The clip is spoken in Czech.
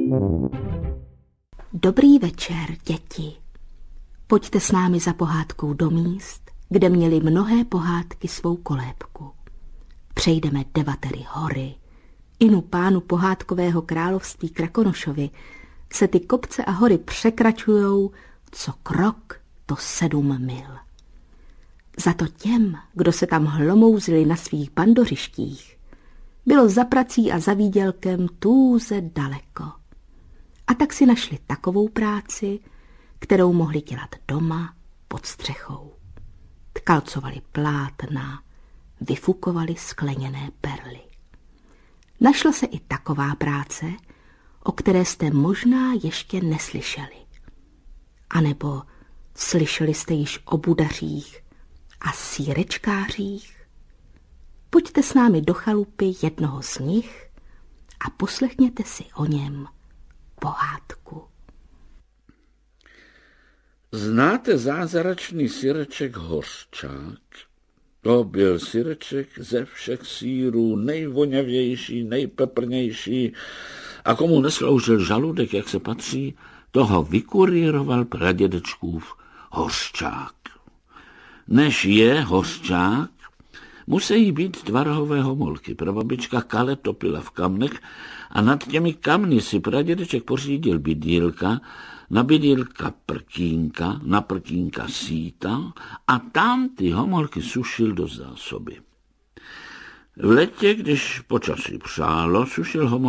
Dobrý večer, děti. Pojďte s námi za pohádkou do míst, kde měly mnohé pohádky svou kolébku. Přejdeme Devatery hory. Inu pánu pohádkového království Krakonošovi se ty kopce a hory překračujou co krok, to 7 mil. Za to těm, kdo se tam hlomouzili na svých bandořištích, bylo za prací a za výdělkem tůze daleko. A tak si našli takovou práci, kterou mohli dělat doma pod střechou. Tkalcovali plátna, vyfukovali skleněné perly. Našla se i taková práce, o které jste možná ještě neslyšeli. A nebo slyšeli jste již o budařích a sýrečkářích? Pojďte s námi do chalupy jednoho z nich a poslechněte si o něm pohádku. Znáte zázračný syreček Hořčák? To byl syreček ze všech sýrů, nejvoňavější, nejpeprnější, a komu nesloužil žaludek, jak se patří, toho vykurýroval pradědečkův hořčák. Než je hořčák, musí být 2 rohové homolky. Prababička Kale topila v kamnech a nad těmi kamny si pradědeček pořídil bydýlka, na bydýlka prkínka, na prkínka síta a tam ty homolky sušil do zásoby. V letě, když počasí přálo, sušil homolky